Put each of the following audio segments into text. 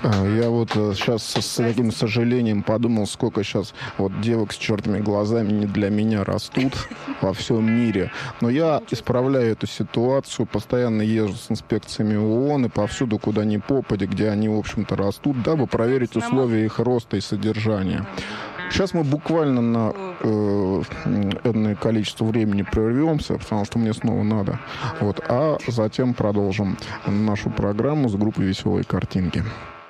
Я вот сейчас с таким сожалением подумал, сколько сейчас вот девок с черными глазами не для меня растут во всем мире. Но я исправляю эту ситуацию, постоянно езжу с инспекциями ООН и повсюду, куда ни попадя, где они, в общем-то, растут, дабы проверить условия их роста и содержания. Сейчас мы буквально на энное количество времени прервемся, потому что мне снова надо. Вот, а затем продолжим нашу программу с группой «Веселые картинки».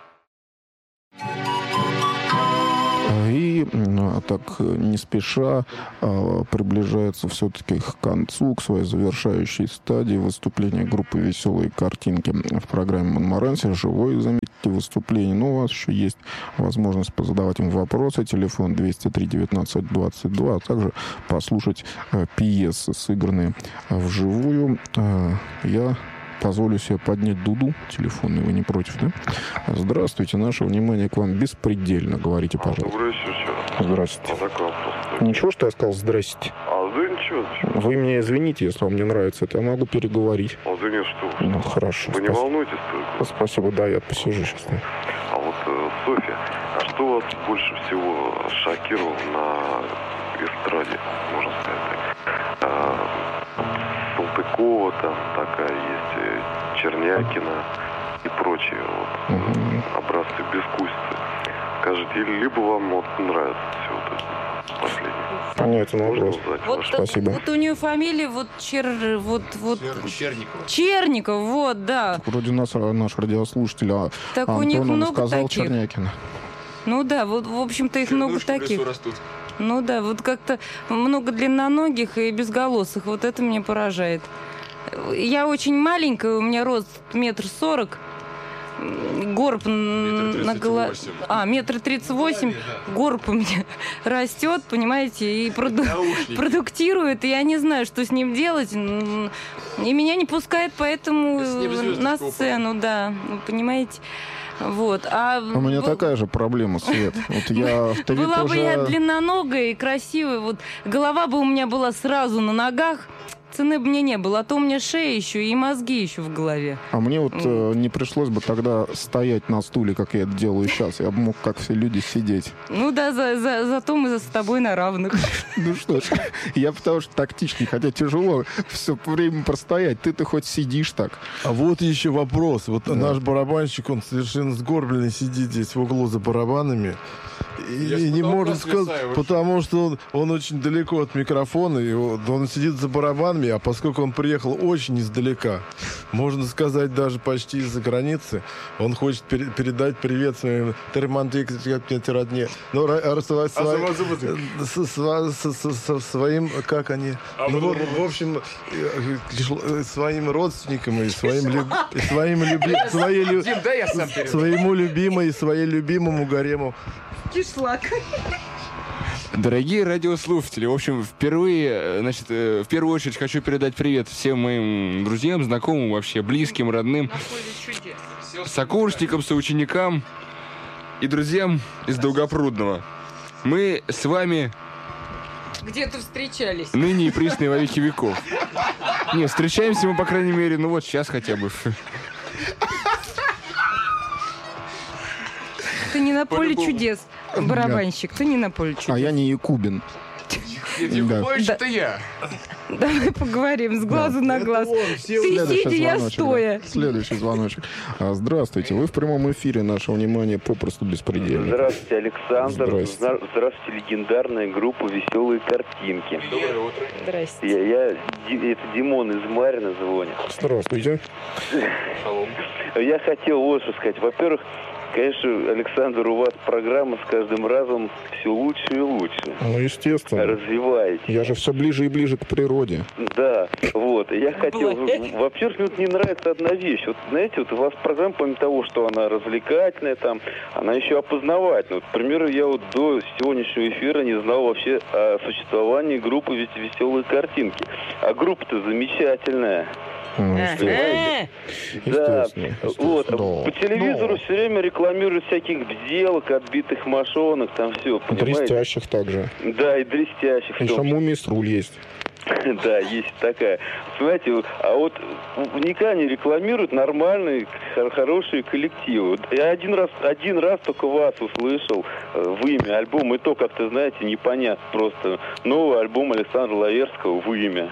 И так не спеша приближается все-таки к концу, к своей завершающей стадии выступления группы «Веселые картинки» в программе «Монморанси». Живое, заметьте, выступление. Но у вас еще есть возможность позадавать им вопросы. Телефон 203-19-22, а также послушать пьесы, сыгранные вживую. Я позволю себе поднять дуду телефонный, вы не против, да? Здравствуйте, наше внимание к вам беспредельно. Говорите, пожалуйста. Добрый вечер. Здравствуйте. Такой вопрос. Ничего, что я сказал «здрасте»? Да ничего. Вы мне извините, если вам не нравится это, я могу переговорить. Да нет, что вы. Ну, хорошо. Вы не волнуйтесь только. Спасибо, да, я посижу сейчас. Да. А вот, Софья, а что вас больше всего шокировало на эстраде, можно сказать так? Салтыкова там такая есть, Чернякина и прочие вот, образцы безвкусицы. Скажите, либо вам вот нравится все вот это последнее? Понятен вопрос. Вот, спасибо. Вот у нее фамилия Черникова. Черников, вот, да. Вроде наш радиослушатель Так Антон, у них он много сказал таких. Чернякина. Ну да, вот, в общем-то, их много таких. Растут. Ну да, вот как-то много длинноногих и безголосых. Вот это меня поражает. Я очень маленькая, у меня рост 1,40 м, горб на голове. 1,38 м, горб у меня растет, понимаете, и продуктирует. И я не знаю, что с ним делать. И меня не пускают поэтому на сцену, да, вы понимаете. Вот. У меня такая же проблема, Свет. Вот была бы я длинноногая и красивая, вот голова бы у меня была сразу на ногах, цены бы мне не было, а то у меня шея еще и мозги еще в голове. А мне вот не пришлось бы тогда стоять на стуле, как я это делаю сейчас. Я бы мог, как все люди, сидеть. Ну да, зато мы с тобой на равных. Ну что ж, я потому что тактичный, хотя тяжело все время простоять. Ты-то хоть сидишь так. А вот еще вопрос. Вот наш барабанщик, он совершенно сгорбленный, сидит здесь в углу за барабанами. И не может сказать, потому что он очень далеко от микрофона, и он сидит за барабанами, а поскольку он приехал очень издалека, можно сказать, даже почти из-за границы, он хочет передать привет своим родне. Своим, как они, в общем, своим родственникам и своему любимому и своей любимому гарему. Кишлак. Дорогие радиослушатели, в общем, в первую очередь хочу передать привет всем моим друзьям, знакомым, вообще близким, родным, сокурсникам, соученикам и друзьям из Долгопрудного. Мы с вами Где-то встречались. ныне и присно во веки веков. Не, встречаемся мы, по крайней мере, ну вот сейчас хотя бы. Ты не на поле чудес, барабанщик. Ты не на поле чудес. А я не Якубин. Это я. Давай поговорим с глазу на глаз. Ты Следующий сидя, я звоночек, стоя. да. Следующий звоночек. Здравствуйте, вы в прямом эфире, наше внимание попросту беспредельно. Здравствуйте, Александр. Здрасте. Здравствуйте, легендарная группа «Веселые картинки». Доброе утро. Здрасте. Это Димон из Марина звонит. Здравствуйте. Я хотел вот что сказать. Во-первых, конечно, Александр, у вас программа с каждым разом все лучше и лучше. Ну, естественно. Развиваете. Я же все ближе и ближе к природе. Да, вот. Я хотел... Во-первых, мне вот не нравится одна вещь. Вот, знаете, вот у вас программа, помимо того, что она развлекательная, там, она еще опознавательная. Вот, к примеру, я вот до сегодняшнего эфира не знал вообще о существовании группы «Веселые картинки». А группа-то замечательная. Понимаете? Да, вот. По телевизору все время рекламируют всяких бзелок, отбитых мошонок, там все, понимаете? Дрестящих также. Да, и дрестящих. Еще мумий-сруль есть. Да, есть такая. Знаете, а вот никогда не рекламируют нормальные, хорошие коллективы. Я один раз только вас услышал в имя альбома, и то как-то, знаете, непонятно просто. Новый альбом Александра Лаверского в имя.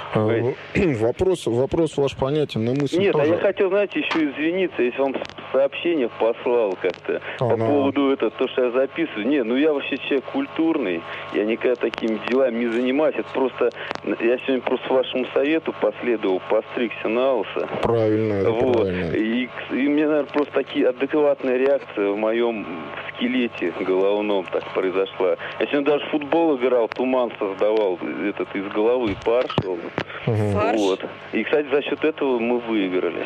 Вопрос ваш понятен, но мысль Нет, тоже... а я хотел, знаете, еще извиниться, если вам сообщение послал как-то по поводу этого, то, что я записываю. Не, ну я вообще человек культурный, я никогда такими делами не занимаюсь. Это просто, я сегодня просто вашему совету последовал, постригся на лысо. Правильно, вот. правильно. И мне, наверное, просто такие адекватная реакция в моем скелете головном так произошла. Я сегодня даже в футбол играл, туман создавал, этот из головы пар шел. Фарш? Вот. И, кстати, за счет этого мы выиграли.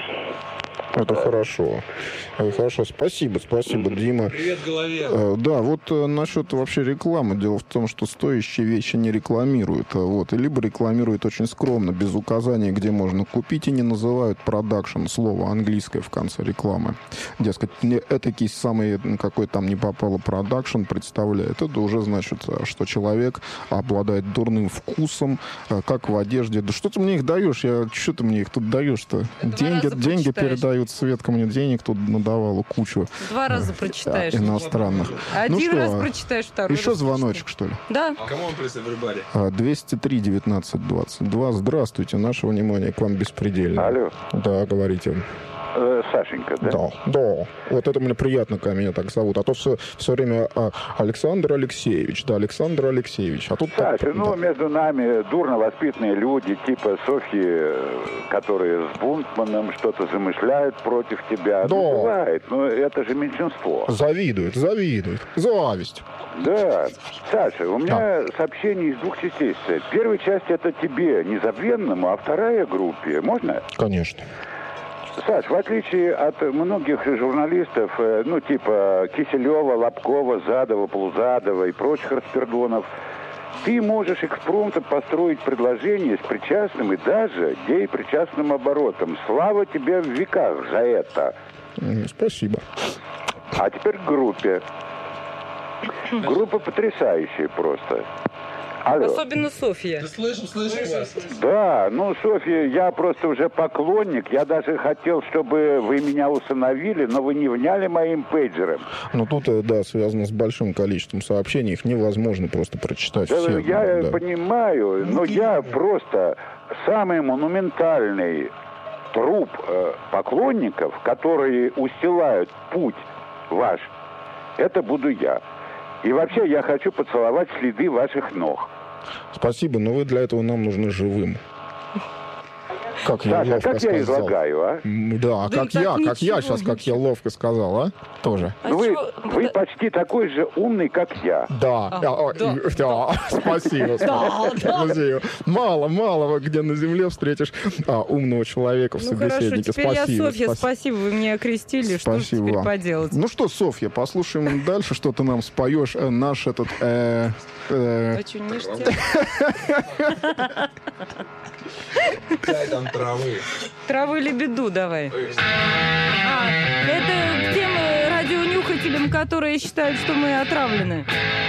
Это хорошо. Хорошо, спасибо, Дима. Привет голове. Да, вот насчет вообще рекламы. Дело в том, что стоящие вещи не рекламируют. Вот, и либо рекламируют очень скромно, без указания, где можно купить, и не называют продакшн, слово английское в конце рекламы. Дескать, этакий самый, какой там не попало продакшн, представляет. Это уже значит, что человек обладает дурным вкусом, как в одежде. Да что ты мне их даешь? Что ты мне их тут даешь-то? Деньги передают. Светка мне денег тут надавала кучу. 2 раза прочитаешь. Иностранных. Один раз прочитаешь, второй еще раз звоночек, что ли? Да. А кому он прислал в баре? 203 19 22. Здравствуйте, наше внимание к вам беспредельно. Алло. Да, говорите. Сашенька, да? Да. Вот это мне приятно, когда меня так зовут. А то все время Александр Алексеевич. Да, Александр Алексеевич. А тут Саша, между нами дурно воспитанные люди, типа Софьи, которые с Бунтманом что-то замышляют против тебя. Да. Бывает, но это же меньшинство. Завидуют. Зависть. Да. Саша, у меня сообщение из 2 частей. Первая часть это тебе, незабвенному, а вторая группе. Можно? Конечно. Саш, в отличие от многих журналистов, типа Киселева, Лобкова, Задова, Полузадова и прочих распердонов, ты можешь экспромтом построить предложение с причастным и даже гей-причастным оборотом. Слава тебе в веках за это. Спасибо. А теперь к группе. Группа потрясающая просто. Алло. Особенно Софья. Да слышим вас. Да, Софья, я просто уже поклонник. Я даже хотел, чтобы вы меня усыновили, но вы не вняли моим пейджером. Тут, да, связано с большим количеством сообщений. Их невозможно просто прочитать Да, все. я понимаю, но я просто самый монументальный труп поклонников, которые устилают путь ваш, это буду я. И вообще я хочу поцеловать следы ваших ног. Спасибо, но вы для этого нам нужны живым. Как Саша, я ловко как сказал. я излагаю, а? Да, как я сейчас, как я ловко сказал, а? Тоже. Вы почти такой же умный, как я. Да, спасибо. Мало где на земле встретишь умного человека в собеседнике. Хорошо, теперь Спасибо. я Софья, спасибо, вы меня окрестили. Что же Спасибо теперь вам. поделать? Ну что, Софья, послушаем дальше, что ты нам споешь. Наш этот... Очень ништяк. Дай там травы. Травы лебеду давай. Это к тем радионюхателям, которые считают, что мы отравлены.